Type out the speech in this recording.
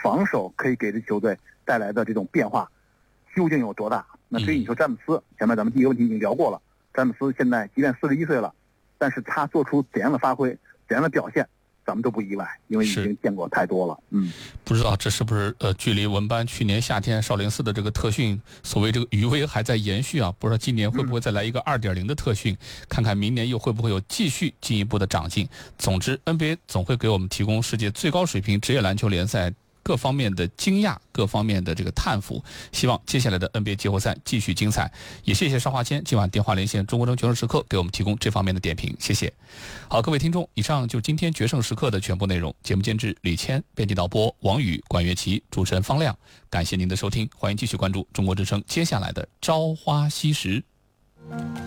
防守可以给这球队带来的这种变化究竟有多大。那至于你说詹姆斯，前面咱们第一个问题已经聊过了，詹姆斯现在即便41岁了，但是他做出怎样的发挥怎样的表现咱们都不意外，因为已经见过太多了。 不知道这是不是距离文班去年夏天少林寺的这个特训，所谓这个余威还在延续啊？不知道今年会不会再来一个2.0的特训，看看明年又会不会有继续进一步的长进。总之 NBA 总会给我们提供世界最高水平职业篮球联赛各方面的惊讶，各方面的这个叹服。希望接下来的 NBA 季后赛继续精彩。也谢谢邵华谦今晚电话连线中国决胜时刻给我们提供这方面的点评，谢谢。好，各位听众，以上就是今天决胜时刻的全部内容。节目监制李谦，编辑导播王宇、管乐琪，主持人方亮。感谢您的收听，欢迎继续关注中国之声接下来的朝花夕拾。